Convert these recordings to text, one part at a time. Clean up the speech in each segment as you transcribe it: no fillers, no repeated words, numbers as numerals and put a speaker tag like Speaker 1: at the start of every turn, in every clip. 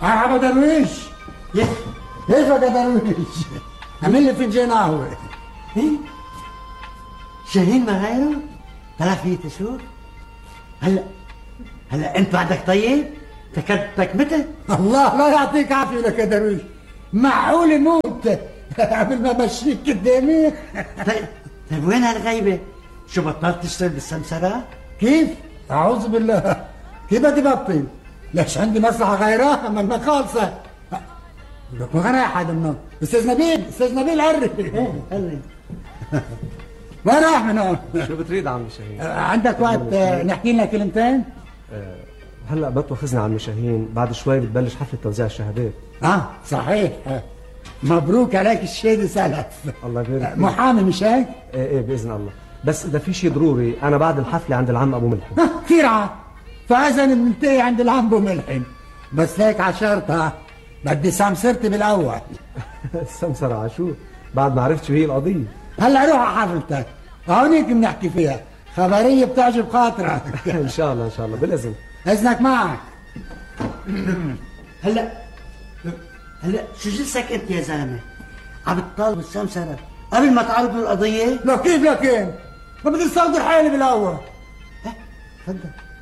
Speaker 1: ابو درويش كيفك يا درويش؟ اعمل لي فنجان قهوه.
Speaker 2: ايه شاهين ما غيره؟ طلع فيه تشور. هلا انت بعدك طيب؟ فكرتك متى؟
Speaker 1: الله لا يعطيك عافيه لك يا درويش، معقول موت قبل ما امشيك قدامي؟
Speaker 2: طيب وين هالغيبه؟ شو بطلت تشتغل بالسمسره؟
Speaker 1: كيف؟ اعوذ بالله، كيف بدي بطل؟ ليش عندي مصلحه غيرها ما خالصه؟ لك ما رايح هذا منهم. استاذ نبيل عرف. وين رايح من هون؟
Speaker 3: شو بتريد عمي شاهين؟
Speaker 1: عندك وقت نحكي لنا كلمتين؟
Speaker 3: هلا بتوخذني عمي شاهين، بعد شوي بتبلش حفله توزيع الشهادات.
Speaker 1: صحيح. مبروك عليك الشهاده سلف.
Speaker 3: الله يبارك.
Speaker 1: محامي مش هيك؟
Speaker 3: ايه باذن الله، بس اذا في شيء ضروري انا بعد الحفله عند العم ابو ملحم.
Speaker 1: كثير عاد، فاذا بننتهي عند العم ابو ملحم، بس هيك عشرتها بدي سمسرتي بالاول.
Speaker 3: السمسرة عشو؟ بعد ما عرفت شو هي القضيه.
Speaker 1: هلا روح على حفلتك، هونيك بنحكي فيها، خبريه بتعجب خاطرك.
Speaker 3: ان شاء الله بالاذن.
Speaker 1: اذنك معك.
Speaker 2: هلا شو جلسك انت يا زلمه؟ عم تطالب السمسره قبل ما تعرض القضيه؟
Speaker 1: لا كيف لكن؟ ما بدي استودع حالي بالاول.
Speaker 2: تفضل.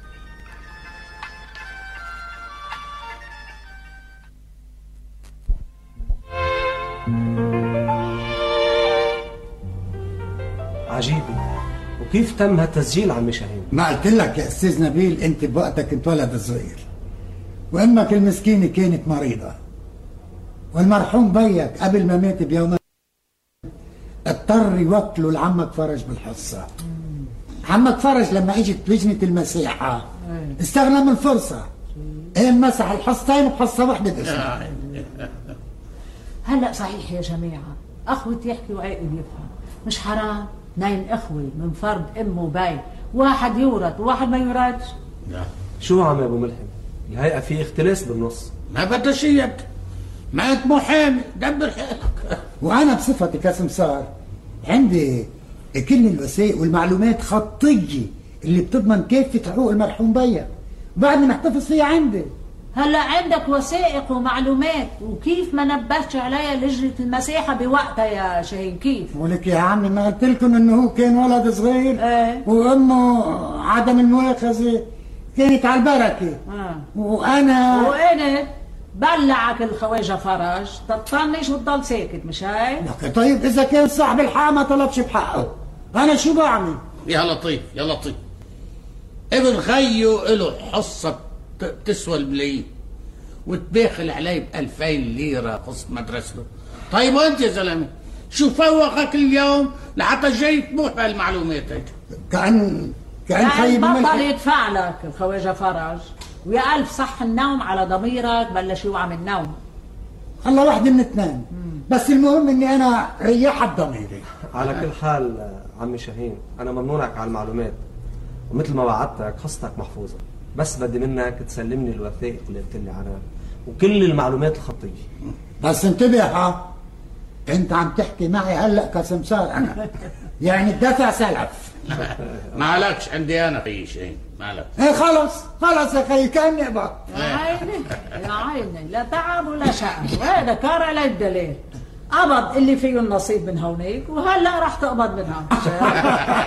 Speaker 3: عجيبة، وكيف تم هالتسجيل عمي شاهين؟
Speaker 1: ما قلت لك يا استاذ نبيل، انت بوقتك كنت ولد صغير، وامك المسكينه كانت مريضه، والمرحوم بيك قبل ما مات بيومين اضطر يوكله لعمك فرج بالحصه. عمك فرج لما اجت لجنه المسيحه استغنى من الفرصه، مسح الحصتين بحصه وحده بس.
Speaker 4: هلا صحيح يا جماعه، اخوة يحكي وعاقل يفهم، مش حرام ناين اخوه من فرد ام وبي، واحد يورث وواحد ما يورثش؟
Speaker 3: لا. شو عم يا ابو ملحم؟ الهيئه في اختلاس بالنص.
Speaker 1: ما بدها شيء، ما انت محامي دبر حالك. وانا بصفتي كسمسار عندي كل الوثائق والمعلومات خطيه اللي بتضمن كافه حقوق المرحوم بيا، بعدني محتفظ فيها عندي.
Speaker 4: هلا عندك وثائق ومعلومات، وكيف ما نبهتش عليها لجنه المسيحه بوقتها يا شاهين؟ كيف؟
Speaker 1: ولك يا عمي ما قلت لكم انه هو كان ولد صغير؟ وامه عدم المؤاخذه كانت على البركه. وانا
Speaker 4: بلعك الخواجه فرج، تطنش وتضل ساكت مش هيك؟
Speaker 1: لك طيب اذا كان صاحب الحق ما طلبش بحقه، انا شو بعمل؟
Speaker 5: يا لطيف ابن خيو له حصه بتسوى الملايين، وتباخل علي ب2000 ليره قصة مدرسته. طيب وانت يا زلمه شو فوقك اليوم لحتى جاي تبوح بهالمعلومات هيك؟
Speaker 1: كأن خيب
Speaker 4: بطل يدفع لك الخواجه فرج، ويا ألف صح النوم على ضميرك بلش يوعى من النوم.
Speaker 1: الله وحده من اثنين، بس المهم اني انا ريحت ضميري.
Speaker 3: على كل حال عمي شاهين، انا ممنونك على المعلومات، ومثل ما وعدتك حصتك محفوظه، بس بدي منك تسلمني الوثائق اللي قلت لي عنها وكل المعلومات الخطيه.
Speaker 1: بس انتبه، انت عم تحكي معي هلا كسمسار انا، يعني الدفع سلف.
Speaker 5: ما عليكش عندي انا في شيء، ما عليك.
Speaker 1: خلص يا خي، كاني اقبض.
Speaker 4: يا عيني لا تعب ولا شقى، وهذا كار على الدليل. قبض اللي فيه النصيب من هونيك، وهلا راح تقبض منها.